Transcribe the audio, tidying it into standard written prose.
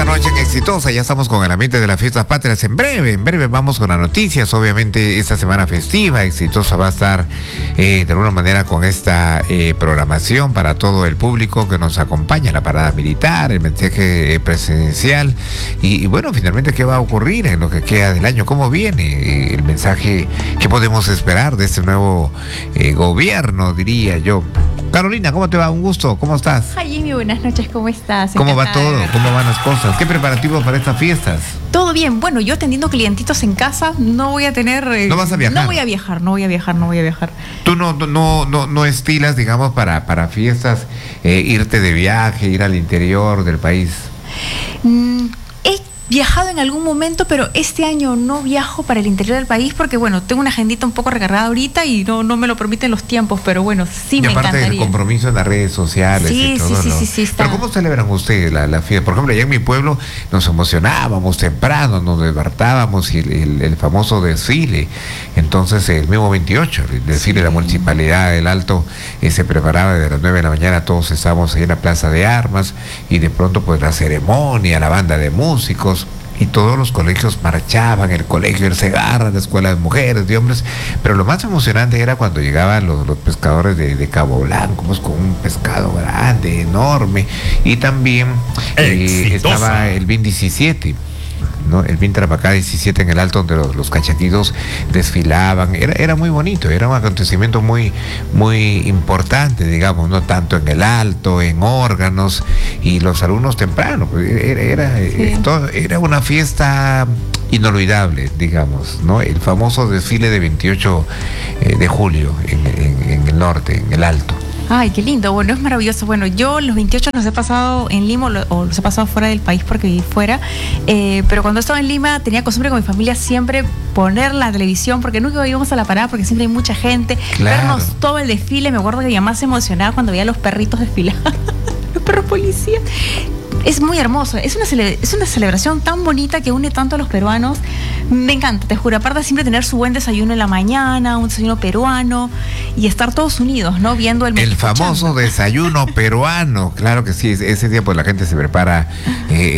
esta noche en Exitosa. Ya estamos con el ambiente de las fiestas patrias. En breve vamos con las noticias. Obviamente esta semana festiva, Exitosa va a estar de alguna manera con esta programación para todo el público que nos acompaña, la parada militar, el mensaje presidencial y bueno, finalmente qué va a ocurrir en lo que queda del año, cómo viene el mensaje, qué podemos esperar de este nuevo gobierno, diría yo. Carolina, ¿cómo te va? Un gusto, ¿cómo estás? Ay, Jimmy, buenas noches, ¿cómo estás? ¿Cómo va todo? ¿Cómo van las cosas? ¿Qué preparativos para estas fiestas? Todo bien, bueno, yo atendiendo clientitos en casa, no voy a tener... ¿No vas a viajar? No voy a viajar. ¿Tú no estilas, digamos, para fiestas, irte de viaje, ir al interior del país? He viajado en algún momento, pero este año no viajo para el interior del país porque, bueno, tengo una agendita un poco recargada ahorita y no me lo permiten los tiempos, pero bueno, sí me encantaría. Y aparte del compromiso en las redes sociales y todo, ¿no? Sí, está. Pero ¿cómo celebran ustedes la fiesta? Por ejemplo, allá en mi pueblo nos emocionábamos temprano, nos despertábamos y el famoso desfile. Entonces, el mismo 28, el desfile de la Municipalidad del Alto se preparaba desde las 9 de la mañana, todos estábamos ahí en la Plaza de Armas y de pronto pues la ceremonia, la banda de músicos, y todos los colegios marchaban, el colegio El Segarra, la escuela de mujeres, de hombres, pero lo más emocionante era cuando llegaban los pescadores de Cabo Blanco, pues, con un pescado grande, enorme, y también estaba el BIN 17, ¿no? El BIN Tarapacá 17 en el Alto, donde los cachaquitos desfilaban. Era muy bonito, era un acontecimiento muy importante, digamos, no tanto en el Alto, en órganos, y los alumnos temprano, pues, era una fiesta inolvidable, digamos, ¿no? El famoso desfile de 28 de julio en el norte, en el Alto. Ay, qué lindo, bueno, es maravilloso. Bueno, yo los 28 los he pasado en Lima o los he pasado fuera del país porque viví fuera, pero cuando estaba en Lima tenía costumbre con mi familia siempre poner la televisión porque nunca íbamos a la parada porque siempre hay mucha gente, claro. Vernos todo el desfile. Me acuerdo que mi mamá se emocionaba cuando veía a los perritos desfilar, los perros policías. Es muy hermoso, es una celebración tan bonita que une tanto a los peruanos. Me encanta, te juro. Aparte siempre tener su buen desayuno en la mañana, un desayuno peruano y estar todos unidos, ¿no? Viendo el famoso desayuno peruano, claro que sí, ese día pues la gente se prepara